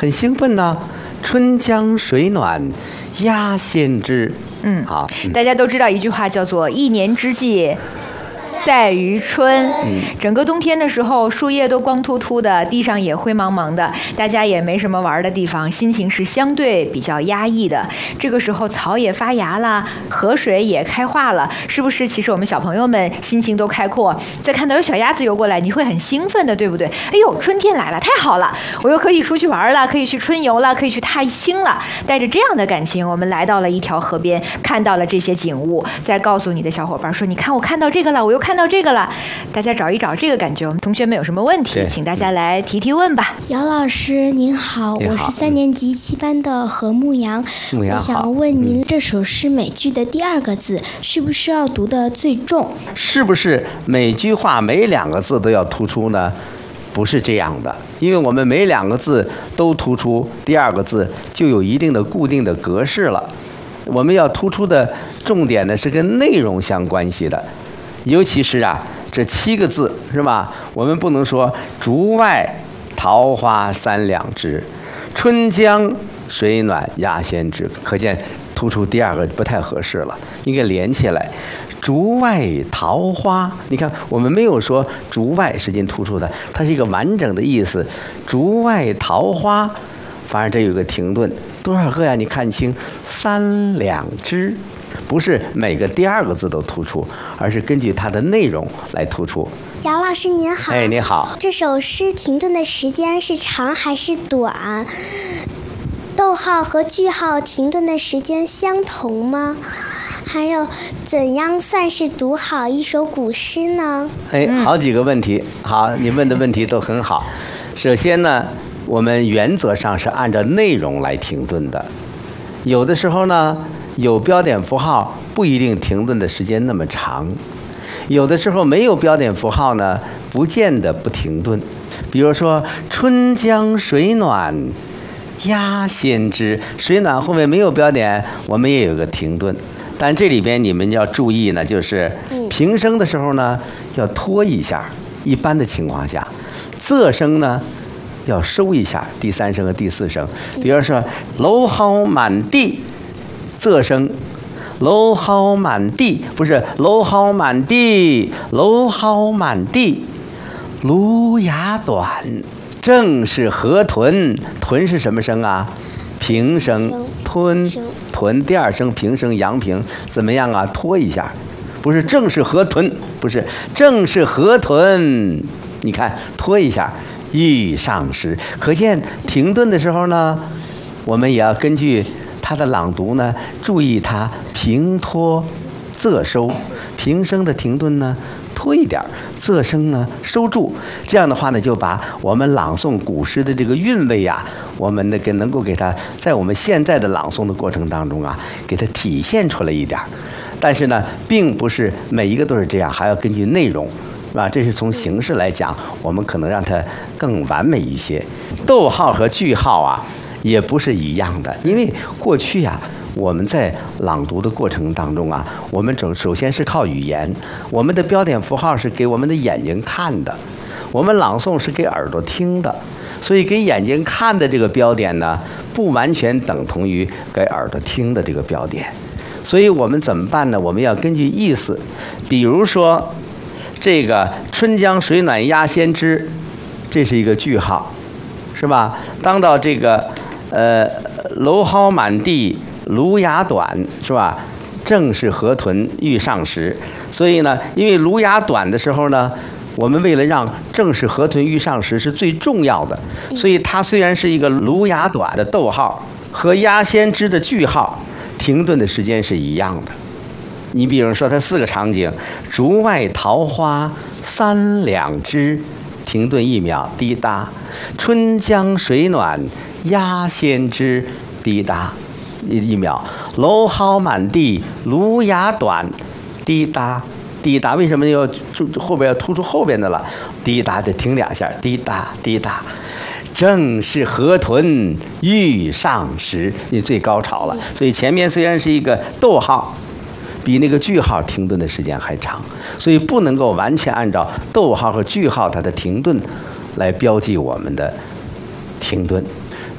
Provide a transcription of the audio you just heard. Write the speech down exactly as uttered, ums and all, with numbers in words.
很兴奋呢、啊。春江水暖鸭先知。 嗯，好，大家都知道一句话叫做一年之计在于春。整个冬天的时候，树叶都光秃秃的，地上也灰茫茫的，大家也没什么玩的地方，心情是相对比较压抑的。这个时候草也发芽了，河水也开化了，是不是其实我们小朋友们心情都开阔，再看到有小鸭子游过来，你会很兴奋的，对不对？哎呦，春天来了，太好了，我又可以出去玩了，可以去春游了，可以去踏青了。带着这样的感情，我们来到了一条河边，看到了这些景物，再告诉你的小伙伴说，你看我看到这个了，我又看到这个了。大家找一找这个感觉。我们同学们有什么问题，请大家来提提问吧。 姚老师您好，我是三年级七班的何牧阳。牧阳，我想问您，嗯、这首诗每句的第二个字需不需要读得最重？ 是不是每句话每两个字都要突出呢？不是这样的，因为我们每两个字都突出，第二个字就有一定的固定的格式了。我们要突出的重点呢是跟内容相关系的，尤其是啊这七个字是吧？我们不能说竹外桃花三两枝，春江水暖鸭先知，可见突出第二个不太合适了，应该连起来。竹外桃花，你看我们没有说竹外是进突出的，它是一个完整的意思。竹外桃花，反而这有个停顿，多少个呀？你看清，三两枝，不是每个第二个字都突出，而是根据它的内容来突出。 姚老师您好。 哎，你好。 这首诗停顿的时间是长还是短？逗号和句号停顿的时间相同吗？还有，怎样算是读好一首古诗呢？ 哎，好几个问题，好，你问的问题都很好。首先呢，我们原则上是按照内容来停顿的。有的时候呢，有标点符号不一定停顿的时间那么长；有的时候没有标点符号呢，不见得不停顿。比如说“春江水暖鸭先知”，水暖后面没有标点，我们也有个停顿。但这里边你们要注意呢，就是平声的时候呢要拖一下，一般的情况下，仄声呢要收一下，第三声和第四声。比如说蒌蒿满地，仄声，蒌蒿满地，不是蒌蒿满地，蒌蒿满地，芦芽短，正是河豚，豚是什么声啊？平声，吞，豚第二声平声阳平，怎么样啊？拖一下，不是正是河豚，不是正是河豚，你看拖一下，欲上时，可见停顿的时候呢，我们也要根据它的朗读呢，注意它平拖仄收，平声的停顿呢拖一点，仄声呢收住，这样的话呢，就把我们朗诵古诗的这个韵味啊，我们那个能够给它在我们现在的朗诵的过程当中啊，给它体现出来一点。但是呢，并不是每一个都是这样，还要根据内容，是吧？这是从形式来讲，我们可能让它更完美一些。逗号和句号啊，也不是一样的，因为过去啊。我们在朗读的过程当中啊，我们首首先是靠语言，我们的标点符号是给我们的眼睛看的，我们朗诵是给耳朵听的，所以给眼睛看的这个标点呢，不完全等同于给耳朵听的这个标点。所以我们怎么办呢？我们要根据意思，比如说这个“春江水暖鸭先知”，这是一个句号，是吧？当到这个呃“蒌蒿满地”。芦芽短，是吧？正是河豚欲上时。所以呢，因为芦芽短的时候呢，我们为了让正是河豚欲上时是最重要的，所以它虽然是一个芦芽短的逗号，和鸭先知的句号停顿的时间是一样的。你比如说，它四个场景：竹外桃花三两枝，停顿一秒，滴答；春江水暖鸭先知，滴答。一一秒，蒌蒿满地，芦芽短，滴答滴答。为什么要后边要突出后边的了？滴答得停两下，滴答滴答。正是河豚欲上时，你最高潮了。所以前面虽然是一个逗号，比那个句号停顿的时间还长，所以不能够完全按照逗号和句号它的停顿来标记我们的停顿。